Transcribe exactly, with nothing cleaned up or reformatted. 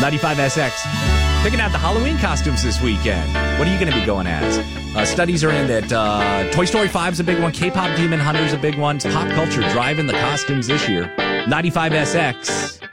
ninety-five S X. Picking out the Halloween costumes this weekend. What are you going to be going as? Uh, studies are in that uh, Toy Story five is a big one. K-pop Demon Hunter is a big one. It's pop culture driving the costumes this year. ninety-five S X.